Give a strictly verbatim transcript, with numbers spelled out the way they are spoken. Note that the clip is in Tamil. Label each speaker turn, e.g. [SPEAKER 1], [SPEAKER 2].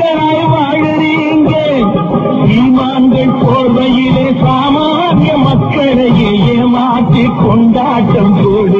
[SPEAKER 1] ஈமான்களாய் வாழறீங்க. ஈமான்கள் போர்வையிலே சாமானிய மக்களையே ஏமாற்றி கொண்டாட்டம்